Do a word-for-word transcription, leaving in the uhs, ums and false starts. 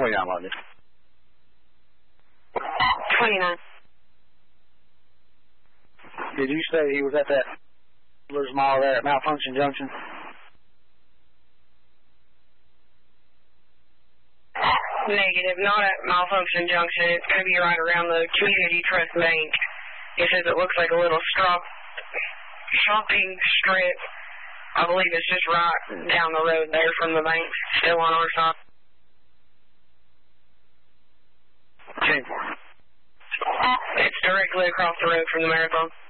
twenty-nine London. twenty-nine. Did you say he was at that Miller's Mall there at Malfunction Junction? Negative, not at Malfunction Junction. It's going to be right around the Community Trust Bank. He says it looks like a little stop, shopping strip. I believe it's just right down the road there from the bank, still on our side. Okay. It's directly across the road from the Marathon.